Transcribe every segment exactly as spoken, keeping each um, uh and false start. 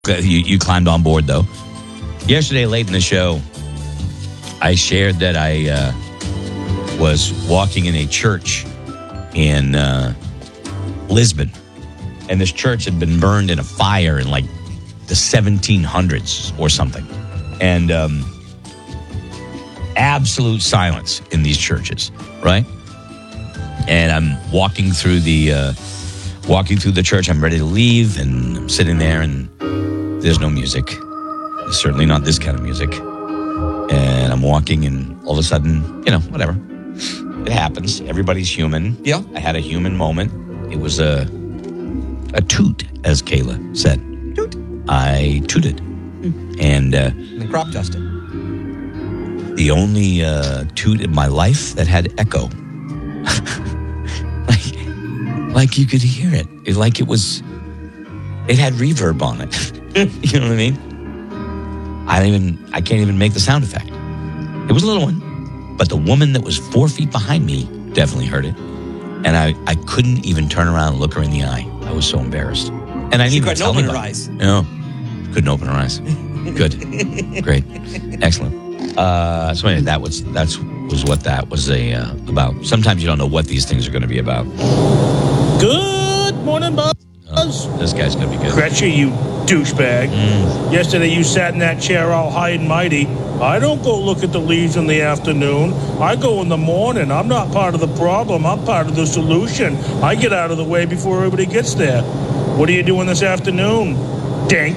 You, you climbed on board, though. Yesterday, late in the show, I shared that I uh, was walking in a church in uh, Lisbon. And this church had been burned in a fire in like the seventeen hundreds or something. And um, absolute silence in these churches, right? And I'm walking through the uh, walking through the church. I'm ready to leave, and I'm sitting there, and there's no music. Certainly not this kind of music. And I'm walking, and all of a sudden, you know, whatever. It happens. Everybody's human. Yeah. I had a human moment. It was a a toot, as Kayla said. Toot. I tooted. Mm. And uh, and crop dusted. The only uh, toot in my life that had echo. like, like you could hear it. it. Like it was, it had reverb on it. You know what I mean? I don't even, I can't even make the sound effect. It was a little one, but the woman that was four feet behind me definitely heard it. And I, I couldn't even turn around and look her in the eye. I was so embarrassed. And I didn't She even couldn't tell open her anybody. eyes. No, couldn't open her eyes. Good, great, excellent. Uh, so anyway, that was that's was what that was a uh, about. Sometimes you don't know what these things are going to be about. Good morning, Buzz. Oh, this guy's going to be good. Gretchen, you douchebag. Mm. Yesterday you sat in that chair all high and mighty. I don't go look at the leaves in the afternoon. I go in the morning. I'm not part of the problem. I'm part of the solution. I get out of the way before everybody gets there. What are you doing this afternoon, dink?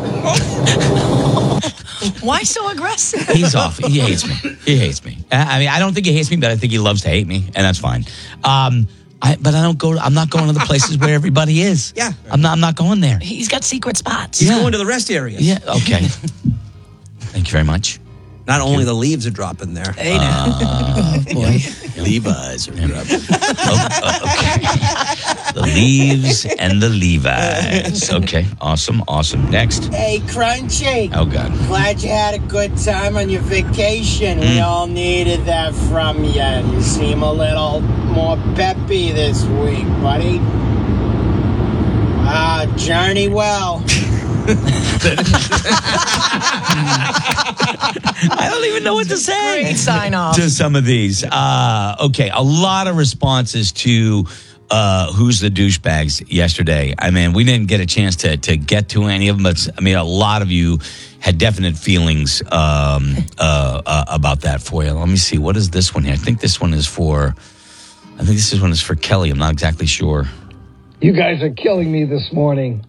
Why so aggressive? He's off. He hates me. He hates me. I mean, I don't think he hates me, but I think he loves to hate me, and that's fine. Um, I, but I don't go. I'm not going to the places where everybody is. Yeah, I'm not. I'm not going there. He's got secret spots. He's Yeah. going to the rest areas. Yeah. Okay. Thank you very much. Not only the leaves are dropping there. Hey, now. Uh, boy. Levi's are dropping. Oh, uh, okay. The leaves and the Levi's. Okay. Awesome. Awesome. Next. Hey, Crunchy. Oh God. Glad you had a good time on your vacation. We all needed that from you. You seem a little more peppy this week, buddy. Ah, journey well. I don't even know what to say. Great sign off. To some of these. Uh, okay, a lot of responses to uh, Who's the Douchebags yesterday. I mean, we didn't get a chance to to get to any of them, but I mean, a lot of you had definite feelings um, uh, uh, about that for you. Let me see. What is this one here? I think this one is for, I think this one is for Kelly. I'm not exactly sure. You guys are killing me this morning.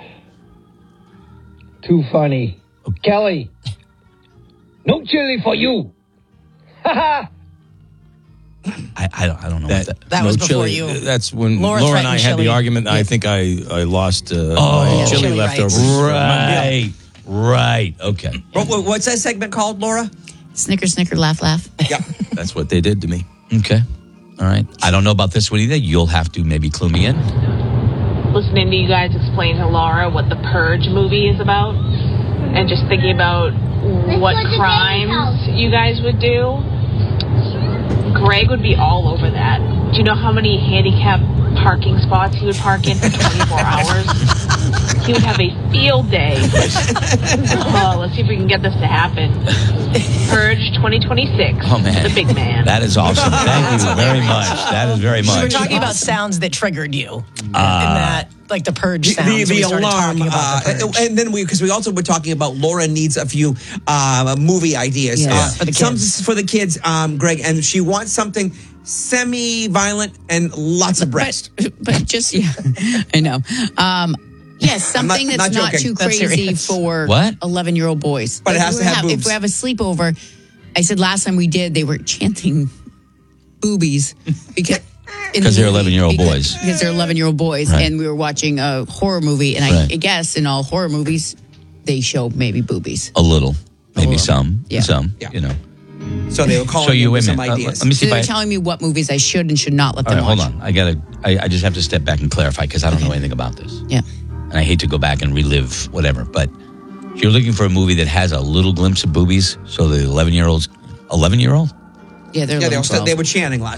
Too funny. Kelly, no chili for you. Ha ha. I, I, don't, I don't know That, what that. That no was before chili. you. That's when Laura Laura, and I threatened had chili. the argument. Yeah. I think I, I lost uh, Oh, my yeah, chili, chili leftovers. rights. Right, right. Okay. What- what- What's that segment called, Laura? Snicker, snicker, laugh, laugh. Yeah. That's what they did to me. Okay. All right. I don't know about this one either. You'll have to maybe clue me in. Listening to you guys explain to Laura what the Purge movie is about and just thinking about what crimes you guys would do. Greg would be all over that. Do you know how many handicapped parking spots he would park in for twenty-four hours? He would have a field day. Oh, let's see if we can get this to happen. Purge twenty twenty-six. Oh, man. The big man. That is awesome. Thank you very much. That is very We were much. talking about sounds that triggered you. Uh, in that, like the purge The, sounds. the, the we started alarm, talking about the uh, purge. and then we because we also were talking about Laura needs a few uh, movie ideas Yes, uh, for the some kids. for the kids, um, Greg, and she wants something semi-violent and lots of breast. But, but just, yeah, I know. Um, yes, I'm not- something that's not not, joking. too That's crazy serious. for What? eleven-year-old boys. But it If has we to have If boobs. we have a sleepover, I said last time we did, they were chanting boobies because... in the Because they're movie, eleven-year-old because- boys. Because they're eleven-year-old boys, Right. and we were watching a horror movie, and I, Right. I guess in all horror movies, they show maybe boobies. A little. Maybe little. some. Yeah. Some. Yeah. You know. So they were calling So you, you wait with a some minute. Uh, ideas. let me see So if they're I... telling me what movies I should and should not let All them right, hold watch. on. I gotta. I, I just have to step back and clarify because I don't know anything about this, Yeah. and I hate to go back and relive whatever. But if you're looking for a movie that has a little glimpse of boobies, so the eleven-year-olds, eleven-year-old, Yeah, they're yeah, they, little. were, they were chanting last time.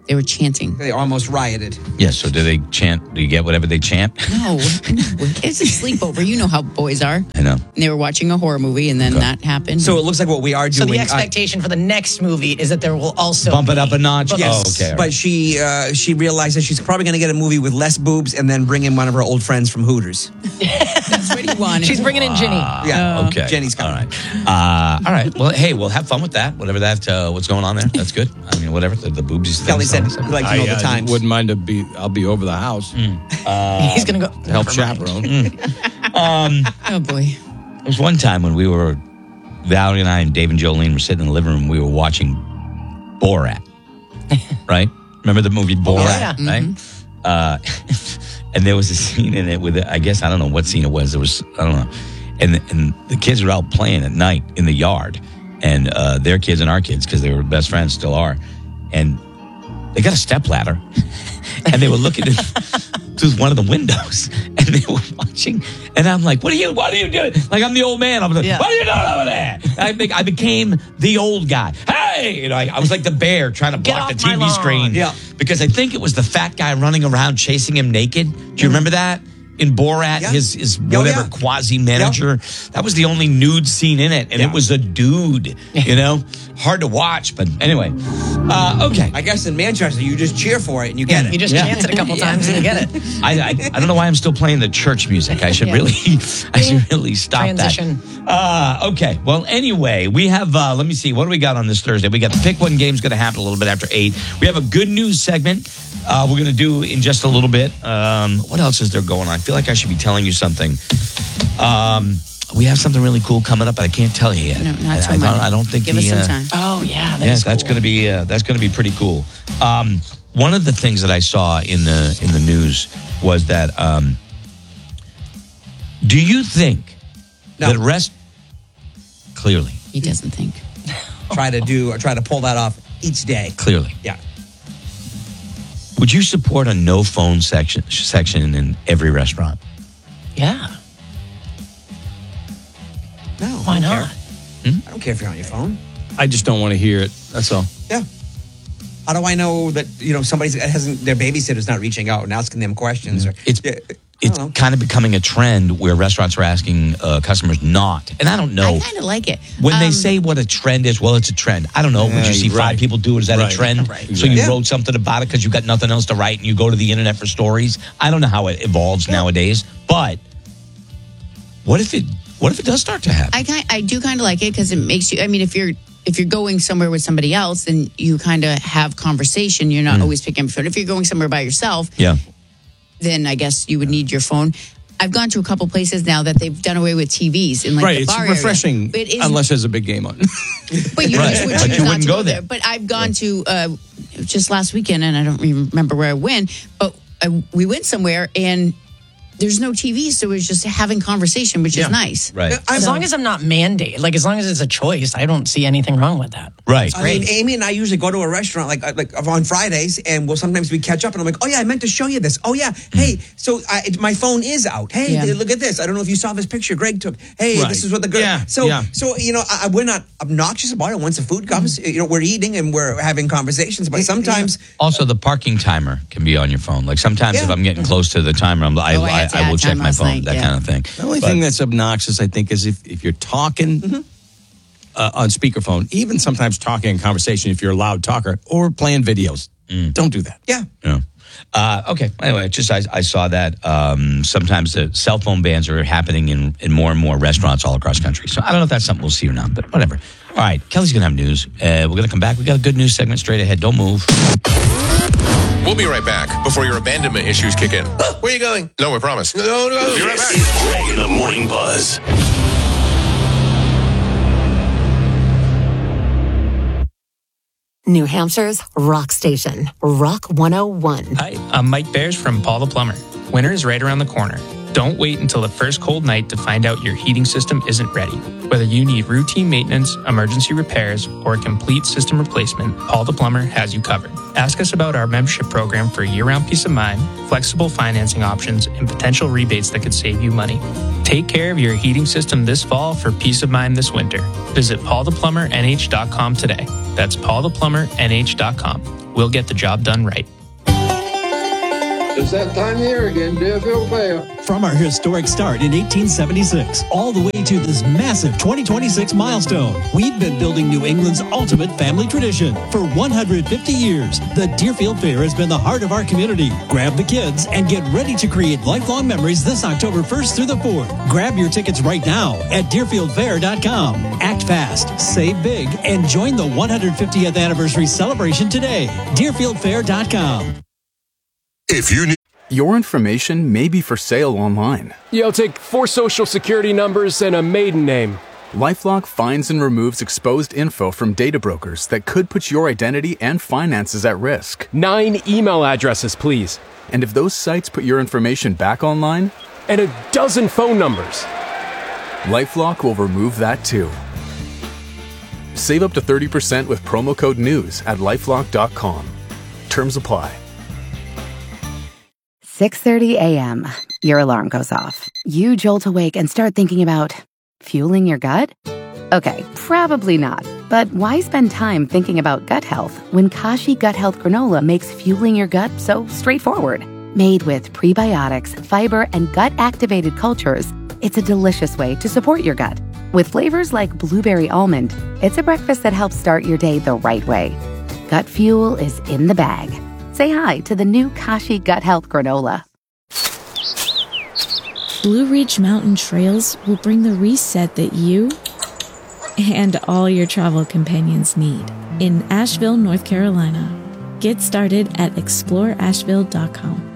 They were chanting. They almost rioted. Yes. So do they chant? Do you get whatever they chant? No, no. It's a sleepover. You know how boys are. I know. And they were watching a horror movie, and then Okay. that happened. So it looks like what we are So doing. the uh, expectation for the next movie is that there will also Bump it be- up a notch. But- Oh, okay. all But right. she uh, she realizes she's probably going to get a movie with less boobs and then bring in one of her old friends from Hooters. that's what he wanted. She's bringing in Ginny. Yeah, Okay. Jenny's All coming. right. Uh, all right. Well, hey, we'll have fun with that. Whatever that, uh, what's going on there. That's good. I mean, whatever. The, the boobs. Kelly said, thing. like to know the I, uh, times. wouldn't mind to be. I'll be over the house He's going to go. to help Never mind. chaperone. Oh, boy. There was one time when we were, Valerie and I and Dave and Jolene were sitting in the living room. We were watching Borat, right? Remember the movie Borat, yeah. right? Uh, and there was a scene in it with, I guess, I don't know what scene it was. It was, I don't know. And, and the kids were out playing at night in the yard. And uh, their kids and our kids, because they were best friends, still are. And they got a stepladder. And they were looking at, through one of the windows. And they were watching. And I'm like, what are you, what are you doing? Like, I'm the old man. I'm like, Yeah. what are you doing over there? I, be, I became the old guy. Hey! You know, I, I was like the bear trying to Get block the off my T V lawn. screen. Yeah. Because I think it was the fat guy running around chasing him naked. Do you remember that? In Borat, Yeah. his, his Oh, whatever yeah. quasi manager. That was the only nude scene in it. And Yeah. it was a dude, you know? Hard to watch. But anyway. Uh, okay. I guess in Manchester, you just cheer for it and you get it. You just Yeah. chance it a couple times and you get it. I, I I don't know why I'm still playing the church music. I should Yeah. really I should really stop Transition. that. Uh, okay. Well, anyway, we have. Uh, let me see. What do we got on this Thursday? We got the pick one game's going to happen a little bit after eight. We have a good news segment. Uh, we're going to do in just a little bit. Um, what else is there going on? I feel like I should be telling you something. Um, we have something really cool coming up, but I can't tell you yet. No, not I, so I, don't, much. I don't think Give the, us some uh, time. Oh, yeah. That yeah, is that's cool. going to be uh, that's going to be pretty cool. Um, one of the things that I saw in the in the news was that. Um, do you think No. that rest clearly, He doesn't think. Try to do or try to pull that off each day. clearly, Yeah. would you support a no phone section section in every restaurant? Yeah. No. Why I don't not? care. I don't care if you're on your phone. I just don't want to hear it. That's all. Yeah. How do I know that you know somebody's hasn't their babysitter's not reaching out and asking them questions? Or It's yeah, I it's don't know. kind of becoming a trend where restaurants are asking uh, customers not, and I don't know. I kind of like it. When they Um, say what a trend is, well, it's a trend. I don't know. Would you see right. five people do it? Is that Right. a trend? Right. So you Yeah. wrote something about it because you got nothing else to write and you go to the internet for stories? I don't know how it evolves nowadays, but what if it what if it does start to happen? I kind, I do kind of like it because it makes you. I mean, if you're if you're going somewhere with somebody else, then you kind of have conversation. You're not always picking up your phone. If you're going somewhere by yourself, yeah. then I guess you would need your phone. I've gone to a couple places now that they've done away with T Vs in like Right. the It's bar area. refreshing But it is, unless there's a big game on. but you, Right. just would But choose you not wouldn't to go go there. there. But I've gone to uh, just last weekend, and I don't remember where I went, but I, we went somewhere and there's no T V, so it was just having conversation, which Yeah. is nice. Right. As long as I'm not mandated, like as long as it's a choice, I don't see anything wrong with that. Right. I mean, Amy and I usually go to a restaurant like like on Fridays, and we'll sometimes we catch up, and I'm like, oh yeah, I meant to show you this. Oh yeah, hey, so I, it- my phone is out. Hey, Yeah. look at this. I don't know if you saw this picture Greg took. Hey, Right. this is what the girl. Yeah, So yeah. so you know, I, we're not obnoxious about it. Once the food comes, you know, we're eating and we're having conversations. But sometimes, Also, the parking timer can be on your phone. Like sometimes if Yeah. I'm getting close to the timer, I'm, I, Oh, I I, had to I will add check time my last phone, night, that yeah. kind of thing. The only But- thing that's obnoxious, I think, is if, if you're talking uh, on speakerphone, even sometimes talking in conversation, if you're a loud talker, or playing videos, don't do that. yeah. Yeah. Uh, okay. Anyway, just I, I saw that um, sometimes the cell phone bans are happening in, in more and more restaurants all across the country. So I don't know if that's something we'll see or not, but whatever. All right. Kelly's going to have news. Uh, we're going to come back. We got a good news segment straight ahead. Don't move. We'll be right back before your abandonment issues kick in. Where are you going? No, I promise. No, no. Be right back. This is Greg in the Morning Buzz. New Hampshire's rock station, Rock one oh one. Hi, I'm Mike Bears from Paul the Plumber. Winter is right around the corner. Don't wait until the first cold night to find out your heating system isn't ready. Whether you need routine maintenance, emergency repairs, or a complete system replacement, Paul the Plumber has you covered. Ask us about our membership program for year-round peace of mind, flexible financing options, and potential rebates that could save you money. Take care of your heating system this fall for peace of mind this winter. Visit paul the plumber n h dot com today. That's paul the plumber n h dot com. We'll get the job done right. It's that time of year again, Deerfield Fair. From our historic start in eighteen seventy-six, all the way to this massive twenty twenty-six milestone, we've been building New England's ultimate family tradition. For one hundred fifty years, the Deerfield Fair has been the heart of our community. Grab the kids and get ready to create lifelong memories this October first through the fourth. Grab your tickets right now at deerfield fair dot com. Act fast, save big, and join the one hundred fiftieth anniversary celebration today. deerfield fair dot com. If you need your information may be for sale online. Yeah, I'll take four social security numbers and a maiden name. LifeLock finds and removes exposed info from data brokers that could put your identity and finances at risk. Nine email addresses, please. And if those sites put your information back online? And a dozen phone numbers. LifeLock will remove that too. Save up to thirty percent with promo code NEWS at lifelock dot com. Terms apply. six thirty a.m. Your alarm goes off. You jolt awake and start thinking about fueling your gut? Okay, probably not. But why spend time thinking about gut health when Kashi Gut Health Granola makes fueling your gut so straightforward? Made with prebiotics, fiber, and gut-activated cultures, it's a delicious way to support your gut. With flavors like blueberry almond, it's a breakfast that helps start your day the right way. Gut fuel is in the bag. Say hi to the new Kashi Gut Health Granola. Blue Ridge Mountain Trails will bring the reset that you and all your travel companions need in Asheville, North Carolina. Get started at explore asheville dot com.